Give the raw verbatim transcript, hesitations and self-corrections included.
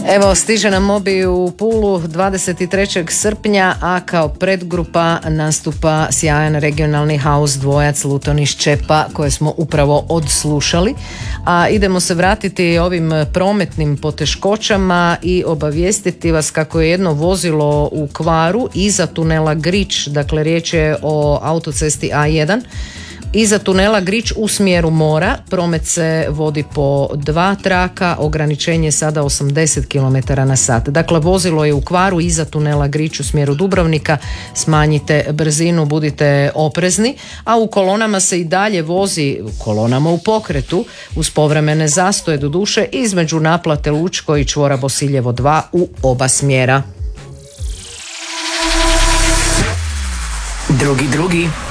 Evo, stiže nam Mobi u Pulu dvadeset trećeg srpnja, a kao predgrupa nastupa sjajan regionalni house dvojac Luton iz Čepa koje smo upravo odslušali. A idemo se vratiti ovim prometnim poteškoćama i obavijestiti vas kako je jedno vozilo u kvaru iza tunela Grič, dakle riječ je o autocesti A jedan, iza tunela Grič u smjeru mora. Promet se vodi po dva traka, ograničenje je sada osamdeset kilometara na sat. Dakle, vozilo je u kvaru iza tunela Grič u smjeru Dubrovnika, smanjite brzinu, budite oprezni, a u kolonama se i dalje vozi, u kolonama u pokretu, uz povremene zastoje doduše, između naplate Lučko i čvora Bosiljevo dva u oba smjera. Drugi, drugi.